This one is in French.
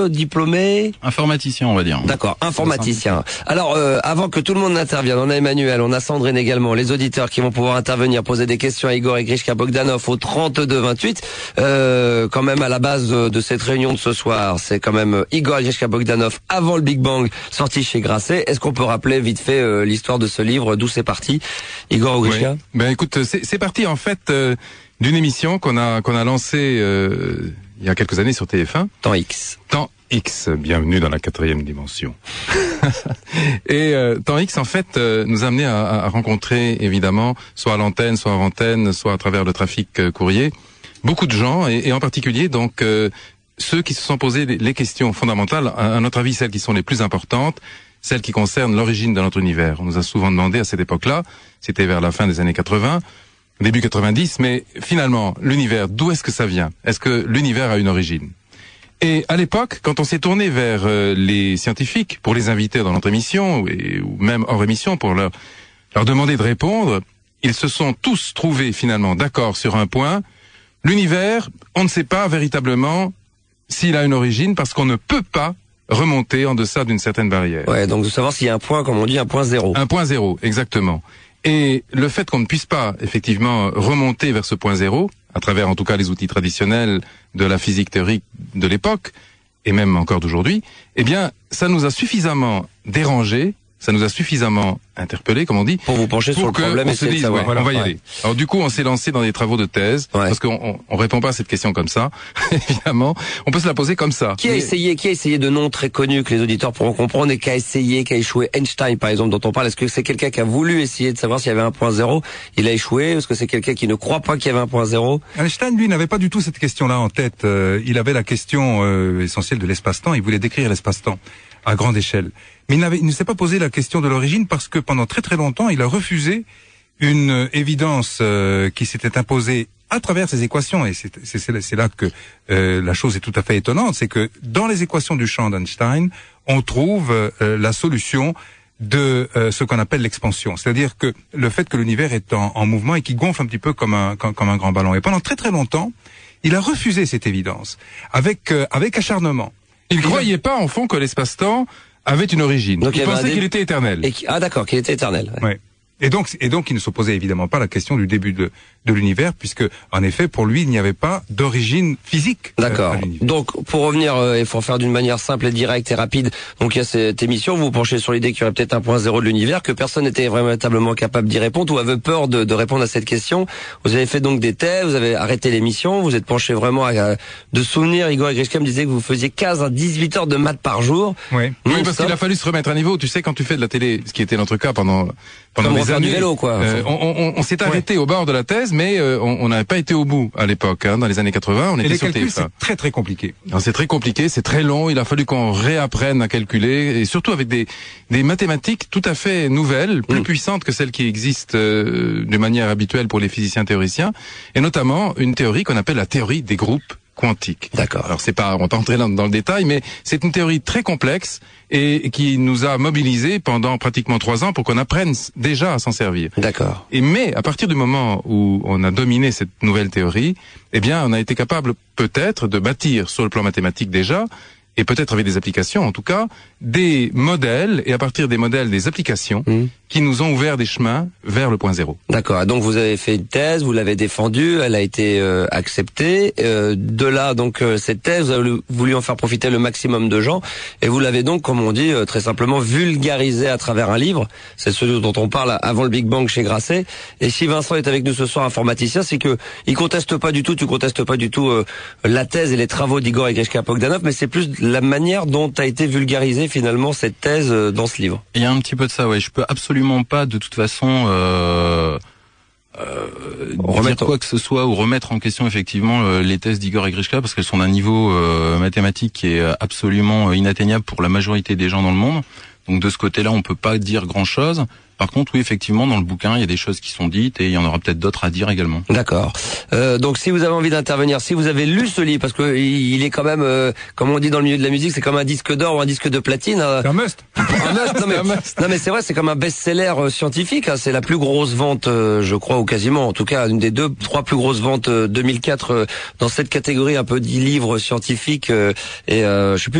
diplômé? Informaticien, on va dire. D'accord, informaticien. Alors, avant que tout le monde n'intervienne, on a Emmanuel, on a Sandrine également, les auditeurs qui vont pouvoir intervenir, poser des questions à Igor et Grishka Bogdanov au 32-28. Quand même, à la base de cette réunion de ce soir, c'est quand même Igor et Grishka Bogdanov avant le Big Bang, sorti chez Grasset. Est-ce qu'on peut rappeler vite fait l'histoire de ce livre, d'où c'est parti, Igor ou Grishka? Ben écoute, c'est parti en fait d'une émission qu'on a lancée il y a quelques années sur TF1. Temps X. Temps X, bienvenue dans la 4e dimension. Et Temps X, en fait, nous a amené à rencontrer, évidemment, soit à l'antenne, soit hors antenne, soit à travers le trafic courrier, beaucoup de gens, et en particulier, donc, ceux qui se sont posés les questions fondamentales, à notre avis, celles qui sont les plus importantes, celles qui concernent l'origine de notre univers. On nous a souvent demandé à cette époque-là, c'était vers la fin des années 80, début 90, mais finalement, l'univers, d'où est-ce que ça vient? Est-ce que l'univers a une origine? Et à l'époque, quand on s'est tourné vers les scientifiques pour les inviter dans notre émission, ou même hors émission pour leur demander de répondre, ils se sont tous trouvés finalement d'accord sur un point. L'univers, on ne sait pas véritablement s'il a une origine parce qu'on ne peut pas remonter en deçà d'une certaine barrière. Ouais, donc de savoir s'il y a un point, comme on dit, un point zéro. Un point zéro, exactement. Et le fait qu'on ne puisse pas, effectivement, remonter vers ce point zéro, à travers en tout cas les outils traditionnels de la physique théorique de l'époque, et même encore d'aujourd'hui, eh bien, ça nous a suffisamment dérangé, ça nous a suffisamment interpellé, comme on dit, pour vous pencher sur le problème et essayer de savoir. On va y aller. Alors du coup, on s'est lancé dans des travaux de thèse, parce qu'on répond pas à cette question comme ça, évidemment. On peut se la poser comme ça. Qui a essayé de noms très connus que les auditeurs pourront comprendre et qui a échoué? Einstein, par exemple, dont on parle. Est-ce que c'est quelqu'un qui a voulu essayer de savoir s'il y avait un point zéro? Il a échoué? Est-ce que c'est quelqu'un qui ne croit pas qu'il y avait un point zéro? Einstein, lui, n'avait pas du tout cette question-là en tête. Il avait la question essentielle de l'espace-temps. Il voulait décrire l'espace-temps à grande échelle. Mais il ne s'est pas posé la question de l'origine parce que pendant très très longtemps, il a refusé une évidence qui s'était imposée à travers ses équations. Et c'est là que la chose est tout à fait étonnante. C'est que dans les équations du champ d'Einstein, on trouve la solution de ce qu'on appelle l'expansion. C'est-à-dire que le fait que l'univers est en mouvement et qui gonfle un petit peu comme un grand ballon. Et pendant très très longtemps, il a refusé cette évidence avec acharnement. Il croyait pas, en fond, que l'espace-temps avait une origine. Donc, il pensait qu'il était éternel. D'accord, qu'il était éternel. Ouais. Et donc, il ne s'opposait évidemment pas à la question du début de l'univers, puisque, en effet, pour lui, il n'y avait pas d'origine physique. D'accord. Donc, pour revenir, il faut faire d'une manière simple et directe et rapide. Donc, il y a cette émission, vous vous penchez sur l'idée qu'il y aurait peut-être un point zéro de l'univers, que personne n'était véritablement capable d'y répondre ou avait peur de répondre à cette question. Vous avez fait donc des thèses, vous avez arrêté l'émission, vous êtes penché vraiment de souvenirs. Igor et Grishka me disaient que vous faisiez 15 à 18 heures de maths par jour. Oui, parce qu'il a fallu se remettre à niveau. Tu sais, quand tu fais de la télé, ce qui était notre cas pendant des années, du vélo, quoi. On s'est arrêté au bord de la thèse, mais on n'avait pas été au bout à l'époque. Dans les années 80, on était sur TF1. Les calculs, c'est très très compliqué. C'est très compliqué, c'est très long. Il a fallu qu'on réapprenne à calculer, et surtout avec des mathématiques tout à fait nouvelles, plus puissantes que celles qui existent de manière habituelle pour les physiciens théoriciens, et notamment une théorie qu'on appelle la théorie des groupes quantique. D'accord. Alors on va pas entrer dans le détail, mais c'est une théorie très complexe et qui nous a mobilisés pendant pratiquement 3 ans pour qu'on apprenne déjà à s'en servir. D'accord. Mais à partir du moment où on a dominé cette nouvelle théorie, eh bien, on a été capable peut-être de bâtir sur le plan mathématique déjà, et peut-être avec des applications en tout cas, des modèles, et à partir des modèles, des applications qui nous ont ouvert des chemins vers le point zéro. D'accord. Donc vous avez fait une thèse, vous l'avez défendue, elle a été acceptée. De là, donc cette thèse, vous avez voulu en faire profiter le maximum de gens, et vous l'avez donc, comme on dit très simplement, vulgarisé à travers un livre. C'est celui dont on parle avant le Big Bang chez Grasset. Et si Vincent est avec nous ce soir, informaticien, c'est que il conteste pas du tout, tu contestes pas du tout la thèse et les travaux d'Igor et Grishka Bogdanov, mais c'est plus la manière dont a été vulgarisée finalement cette thèse dans ce livre. Il y a un petit peu de ça, ouais. Je peux absolument pas de toute façon dire quoi que ce soit ou remettre en question effectivement les thèses d'Igor et Grishka parce qu'elles sont d'un niveau mathématique qui est absolument inatteignable pour la majorité des gens dans le monde. Donc de ce côté-là, on peut pas dire grand-chose. Par contre, oui, effectivement, dans le bouquin, il y a des choses qui sont dites et il y en aura peut-être d'autres à dire également. D'accord. Donc, si vous avez envie d'intervenir, si vous avez lu ce livre, parce que il est quand même, comme on dit dans le milieu de la musique, c'est comme un disque d'or ou un disque de platine. C'est un must. Non mais c'est vrai, c'est comme un best-seller scientifique. Hein, c'est la plus grosse vente, je crois, ou quasiment, en tout cas, une des 2-3 plus grosses ventes 2004 dans cette catégorie un peu dit livres scientifiques. Et je sais plus.